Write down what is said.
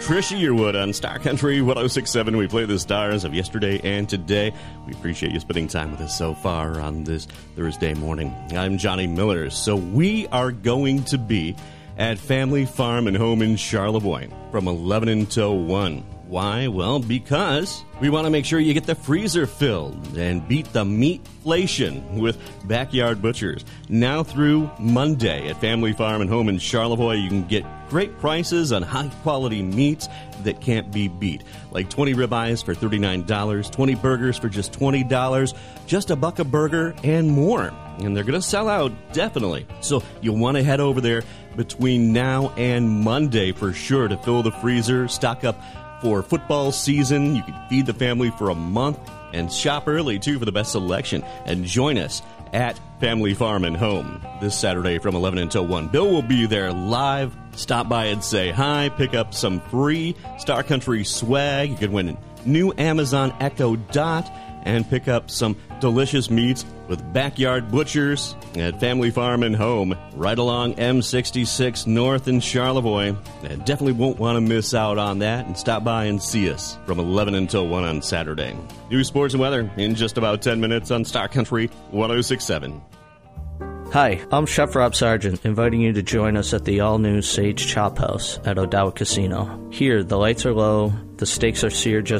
Trisha Yearwood on Star Country 106.7. We play the stars of yesterday and today. We appreciate you spending time with us so far on this Thursday morning. I'm Johnny Miller. So we are going to be at Family Farm and Home in Charlevoix from 11 until 1. Why? Well, because we want to make sure you get the freezer filled and beat the meatflation with Backyard Butchers. Now through Monday at Family Farm and Home in Charlevoix, you can get great prices on high-quality meats that can't be beat. Like 20 ribeyes for $39, 20 burgers for just $20, just $1 a burger, and more. And they're going to sell out, definitely. So you'll want to head over there between now and Monday for sure to fill the freezer, stock up for football season. You can feed the family for a month and shop early, too, for the best selection. And join us at Family Farm and Home this Saturday from 11 until 1. Bill will be there live. Stop by and say hi. Pick up some free Star Country swag. You can win a new Amazon Echo Dot and pick up some delicious meats with Backyard Butchers at Family Farm and Home right along M66 North in Charlevoix. And definitely won't want to miss out on that, and stop by and see us from 11 until 1 on Saturday. News, sports, and weather in just about 10 minutes on Star Country 106.7. Hi, I'm Chef Rob Sargent, inviting you to join us at the all-new Sage Chop House at O'Dowd Casino. Here, the lights are low, the steaks are seared just